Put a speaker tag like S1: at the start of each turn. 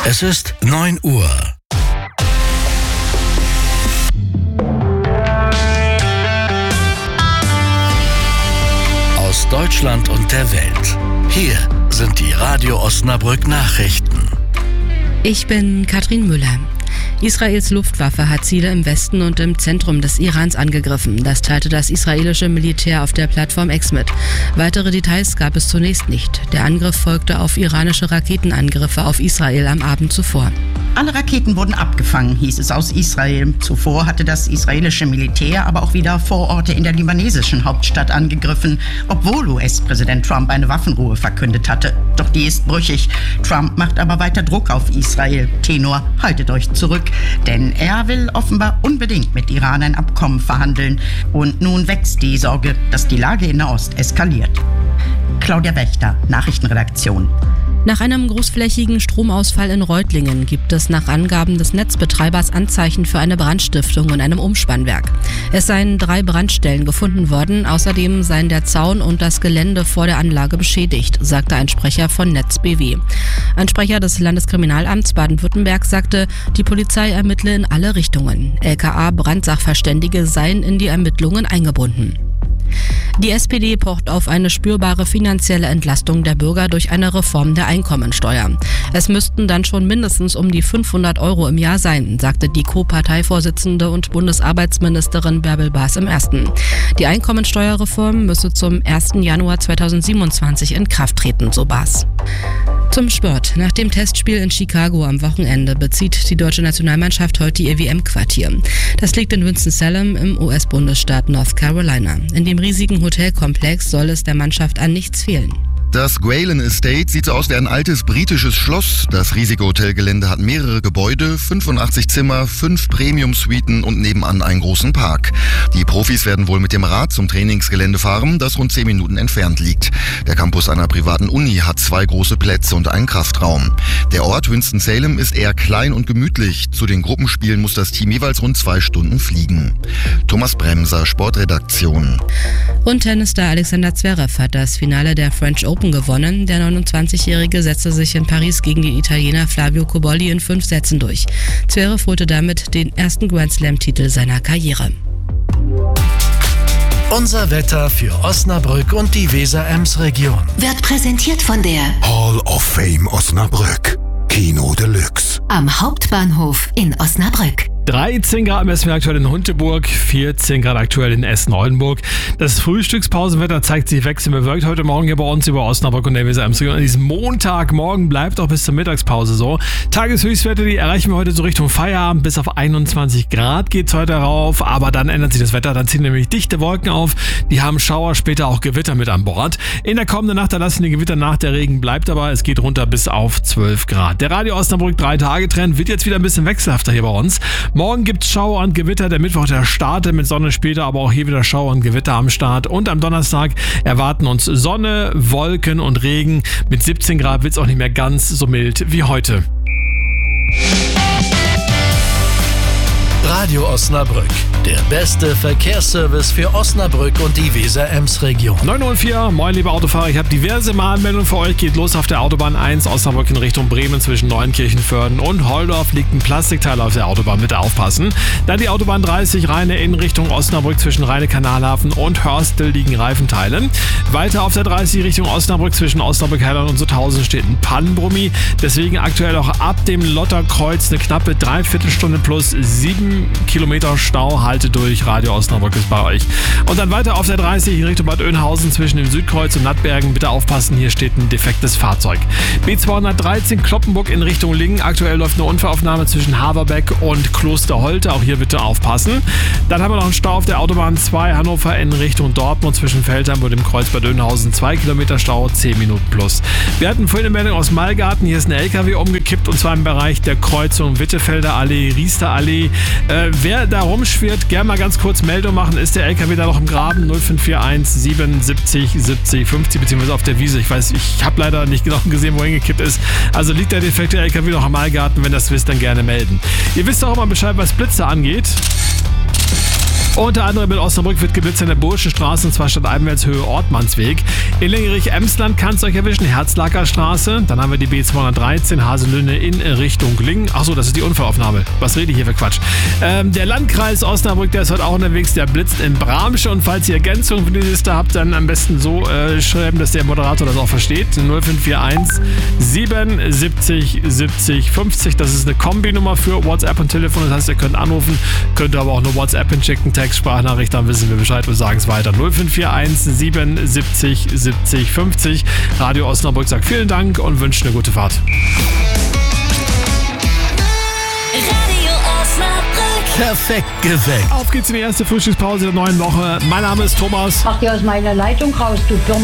S1: Es ist 9 Uhr. Aus Deutschland und der Welt. Hier sind die Radio Osnabrück Nachrichten.
S2: Ich bin Katrin Müller. Israels Luftwaffe hat Ziele im Westen und im Zentrum des Irans angegriffen. Das teilte das israelische Militär auf der Plattform X mit. Weitere Details gab es zunächst nicht. Der Angriff folgte auf iranische Raketenangriffe auf Israel am Abend zuvor.
S3: Alle Raketen wurden abgefangen, hieß es aus Israel. Zuvor hatte das israelische Militär aber auch wieder Vororte in der libanesischen Hauptstadt angegriffen, obwohl US-Präsident Trump eine Waffenruhe verkündet hatte. Doch die ist brüchig. Trump macht aber weiter Druck auf Israel. Tenor, haltet euch zurück, denn er will offenbar unbedingt mit Iran ein Abkommen verhandeln. Und nun wächst die Sorge, dass die Lage in Nahost eskaliert. Claudia Wächter, Nachrichtenredaktion.
S2: Nach einem großflächigen Stromausfall in Reutlingen gibt es nach Angaben des Netzbetreibers Anzeichen für eine Brandstiftung in einem Umspannwerk. Es seien 3 Brandstellen gefunden worden, außerdem seien der Zaun und das Gelände vor der Anlage beschädigt, sagte ein Sprecher von Netz BW. Ein Sprecher des Landeskriminalamts Baden-Württemberg sagte, die Polizei ermittle in alle Richtungen. LKA-Brandsachverständige seien in die Ermittlungen eingebunden. Die SPD pocht auf eine spürbare finanzielle Entlastung der Bürger durch eine Reform der Einkommensteuer. Es müssten dann schon mindestens um die 500 € im Jahr sein, sagte die Co-Parteivorsitzende und Bundesarbeitsministerin Bärbel Baas im Ersten. Die Einkommensteuerreform müsse zum 1. Januar 2027 in Kraft treten, so Baas. Zum Sport. Nach dem Testspiel in Chicago am Wochenende bezieht die deutsche Nationalmannschaft heute ihr WM-Quartier. Das liegt in Winston-Salem im US-Bundesstaat North Carolina. In dem riesigen Hotelkomplex soll es der Mannschaft an nichts fehlen.
S4: Das Gwalen Estate sieht so aus wie ein altes britisches Schloss. Das riesige Hotelgelände hat mehrere Gebäude, 85 Zimmer, 5 Premium-Suiten und nebenan einen großen Park. Die Profis werden wohl mit dem Rad zum Trainingsgelände fahren, das rund 10 Minuten entfernt liegt. Der Campus einer privaten Uni hat 2 große Plätze und einen Kraftraum. Der Ort Winston-Salem ist eher klein und gemütlich. Zu den Gruppenspielen muss das Team jeweils rund 2 Stunden fliegen. Thomas Bremser, Sportredaktion.
S2: Und Tennisstar Alexander Zverev hat das Finale der French Open gewonnen. Der 29-Jährige setzte sich in Paris gegen den Italiener Flavio Cobolli in 5 Sätzen durch. Zverev holte damit den ersten Grand-Slam-Titel seiner Karriere.
S1: Unser Wetter für Osnabrück und die Weser-Ems-Region.
S5: Wird präsentiert von der
S6: Hall of Fame Osnabrück. Kino Deluxe.
S5: am Hauptbahnhof in Osnabrück.
S7: 13 Grad messen wir aktuell in Hunteburg, 14 Grad aktuell in Essen-Oldenburg. Das Frühstückspausenwetter zeigt sich wechselbewölkt heute Morgen hier bei uns über Osnabrück und der Weser-Ems-Region. An diesem Montagmorgen bleibt auch bis zur Mittagspause so. Tageshöchstwerte, die erreichen wir heute so Richtung Feierabend. Bis auf 21 Grad geht es heute rauf, aber dann ändert sich das Wetter. Dann ziehen nämlich dichte Wolken auf. Die haben Schauer, später auch Gewitter mit an Bord. In der kommenden Nacht, da lassen die Gewitter nach, der Regen bleibt aber. Es geht runter bis auf 12 Grad. Der Radio Osnabrück 3-Tage-Trend wird jetzt wieder ein bisschen wechselhafter hier bei uns. Morgen gibt es Schauer und Gewitter. Der Mittwoch, der startet mit Sonne, später aber auch hier wieder Schauer und Gewitter am Start. Und am Donnerstag erwarten uns Sonne, Wolken und Regen. Mit 17 Grad wird es auch nicht mehr ganz so mild wie heute.
S1: Radio Osnabrück, der beste Verkehrsservice für Osnabrück und die Weser-Ems-Region.
S7: 904, moin liebe Autofahrer, ich habe diverse Mahnmeldungen für euch. Geht los auf der Autobahn 1 Osnabrück in Richtung Bremen zwischen Neunkirchen-Vörden und Holdorf liegt ein Plastikteil auf der Autobahn, bitte aufpassen. Dann die Autobahn 30 Rheine in Richtung Osnabrück zwischen Rheine-Kanalhafen und Hörstel liegen Reifenteile. Weiter auf der 30 Richtung Osnabrück zwischen Osnabrück-Hellern und Sutthausen steht ein Pannenbrummi. Deswegen aktuell auch ab dem Lotterkreuz eine knappe Dreiviertelstunde plus 7 Kilometer Stau. Halte durch, Radio Osnabrück ist bei euch. Und dann weiter auf der 30 in Richtung Bad Oeynhausen zwischen dem Südkreuz und Nattbergen. Bitte aufpassen, hier steht ein defektes Fahrzeug. B213 Kloppenburg in Richtung Lingen. Aktuell läuft eine Unfallaufnahme zwischen Haverbeck und Klosterholte. Auch hier bitte aufpassen. Dann haben wir noch einen Stau auf der Autobahn 2 Hannover in Richtung Dortmund zwischen Feldheim und dem Kreuz Bad Oeynhausen. 2 Kilometer Stau, 10 Minuten plus. Wir hatten vorhin eine Meldung aus Malgarten. Hier ist ein LKW umgekippt und zwar im Bereich der Kreuzung Wittefelder Allee, Riester Allee. Wer da rumschwirrt, gerne mal ganz kurz Meldung machen. Ist der LKW da noch im Graben? 0541 77 70 50 beziehungsweise auf der Wiese. Ich weiß, ich habe leider nicht genau gesehen, wo er hingekippt ist. Also liegt der defekte LKW noch am Malgarten? Wenn das wisst, dann gerne melden. Ihr wisst auch immer Bescheid, was Blitze angeht. Unter anderem in Osnabrück wird geblitzt an der Burschenstraße, und zwar statt Einwärtshöhe Ortmannsweg. In Lengerich-Emsland kann es euch erwischen, Herzlaker Straße. Dann haben wir die B213 Haselünne in Richtung Lingen. Achso, das ist die Unfallaufnahme. Was rede ich hier für Quatsch? Der Landkreis Osnabrück, der ist heute auch unterwegs, der blitzt in Bramsche. Und falls ihr Ergänzungen für die Liste habt, dann am besten so schreiben, dass der Moderator das auch versteht. 0541 77 70 50. Das ist eine Kombinummer für WhatsApp und Telefon. Das heißt, ihr könnt anrufen, könnt aber auch eine WhatsApp hinschicken, Text, Sprachnachricht, dann wissen wir Bescheid und sagen es weiter. 0541 77 70 50. Radio Osnabrück sagt vielen Dank und wünscht eine gute Fahrt.
S1: Radio Osnabrück. Perfekt geweckt.
S7: Auf geht's in die erste Frühstückspause der neuen Woche. Mein Name ist Thomas.
S8: Mach dir aus meiner Leitung raus, du Dumm.